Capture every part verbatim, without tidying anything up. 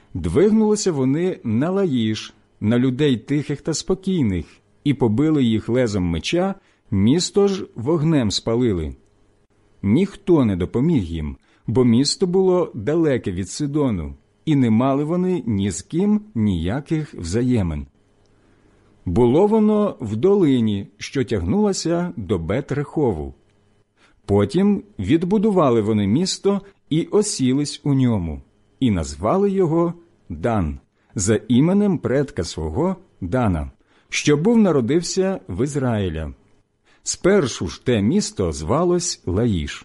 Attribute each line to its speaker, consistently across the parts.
Speaker 1: двигнулися вони на Лаїш, на людей тихих та спокійних, і побили їх лезом меча, місто ж вогнем спалили. Ніхто не допоміг їм, бо місто було далеке від Сидону, і не мали вони ні з ким ніяких взаємин. Було воно в долині, що тягнулася до Бет-Рехову. Потім відбудували вони місто і осілись у ньому, і назвали його Дан, за іменем предка свого Дана, що був народився в Ізраїля. Спершу ж те місто звалось Лаїш.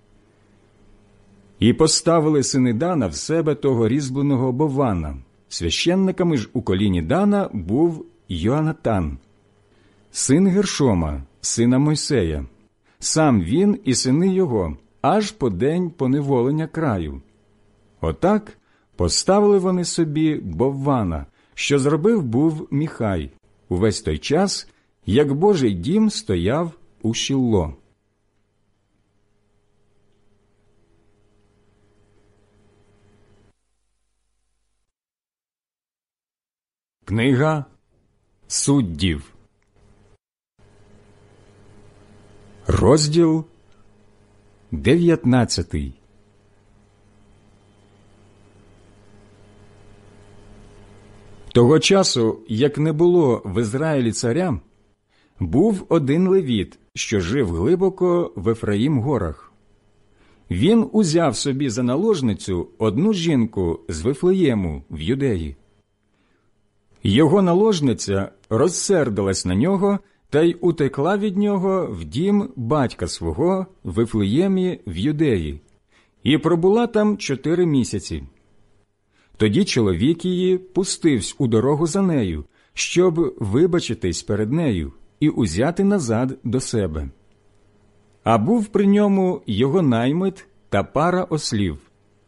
Speaker 1: І поставили сини Дана в себе того різьбленого Бована. Священниками ж у коліні Дана був Йоанатан, син Гершома, сина Мойсея, сам він і сини його, аж по день поневолення краю. Отак поставили вони собі Боввана, що зробив був Міхай, увесь той час, як Божий дім стояв у Шілло. Книга Суддів, розділ дев'ятнадцятий. Того часу, як не було в Ізраїлі царя, був один левіт, що жив глибоко в Ефраїм-горах. Він узяв собі за наложницю одну жінку з Вифлеєму в Юдеї. Його наложниця розсердилась на нього та й утекла від нього в дім батька свого в Вифлеємі в Юдеї, і пробула там чотири місяці. Тоді чоловік її пустився у дорогу за нею, щоб вибачитись перед нею і узяти назад до себе. А був при ньому його наймит та пара ослів.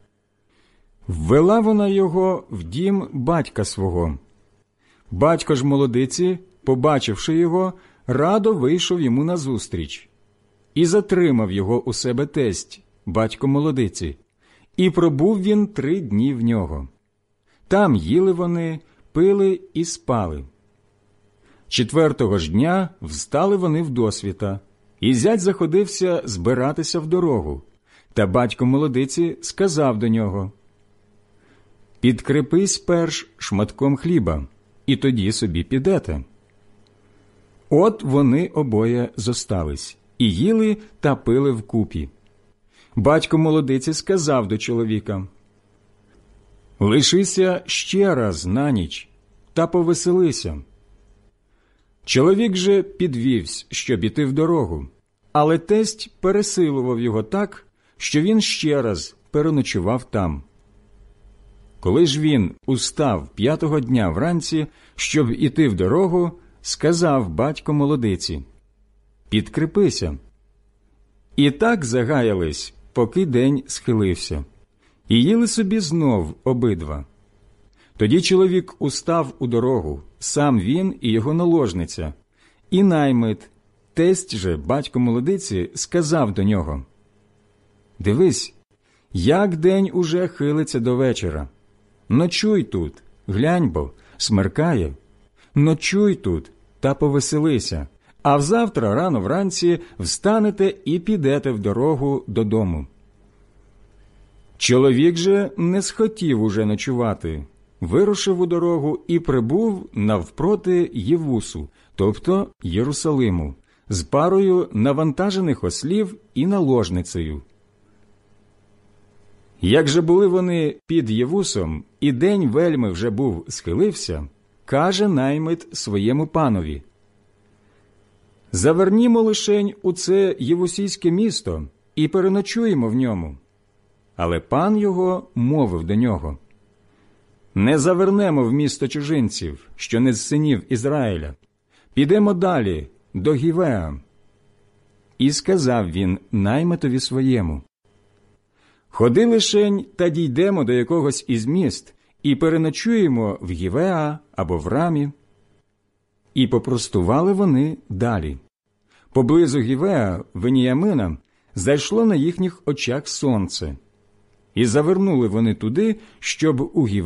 Speaker 1: Ввела вона його в дім батька свого. Батько ж молодиці, побачивши його, радо вийшов йому назустріч. І затримав його у себе тесть, батько молодиці, і пробув він три дні в нього. Там їли вони, пили і спали. Четвертого ж дня встали вони вдосвіта, і зять заходився збиратися в дорогу. Та батько молодиці сказав до нього: «Підкрепись перш шматком хліба, і тоді собі підете». От вони обоє зостались, і їли та пили вкупі. Батько молодиці сказав до чоловіка: «Лишися ще раз на ніч, та повеселися». Чоловік же підвівсь, щоб іти в дорогу, але тесть пересилував його так, що він ще раз переночував там. Коли ж він устав п'ятого дня вранці, щоб іти в дорогу, сказав батько молодиці: «Підкрепися». І так загаялись, поки день схилився, і їли собі знов обидва. Тоді чоловік устав у дорогу, сам він і його наложниця, і наймит, тесть же батько молодиці, сказав до нього: «Дивись, як день уже хилиться до вечора. Ночуй тут, глянь бо, смеркає. Ночуй тут та повеселися, а взавтра рано вранці встанете і підете в дорогу додому». Чоловік же не схотів уже ночувати, вирушив у дорогу і прибув навпроти Євусу, тобто Єрусалиму, з парою навантажених ослів і наложницею. Як же були вони під Євусом, і день вельми вже був схилився, каже наймит своєму панові: «Завернімо лишень у це євусійське місто і переночуємо в ньому». Але пан його мовив до нього: «Не завернемо в місто чужинців, що не з синів Ізраїля. Підемо далі, до Гівеа». І сказав він наймитові своєму: «Ходи лишень та дійдемо до якогось із міст і переночуємо в Гівеа або в Рамі». І попростували вони далі. Поблизу Гівеа, Веніямина, зайшло на їхніх очах сонце. І завернули вони туди, щоб у Гівеа